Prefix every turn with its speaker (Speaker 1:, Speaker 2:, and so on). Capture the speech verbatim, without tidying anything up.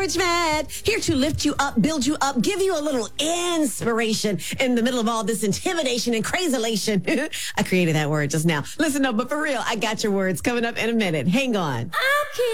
Speaker 1: encouragement. Here to lift you up, build you up, give you a little inspiration in the middle of all this intimidation and crazylation. I created that word just now. Listen up, but for real, I got your words coming up in a minute. Hang on.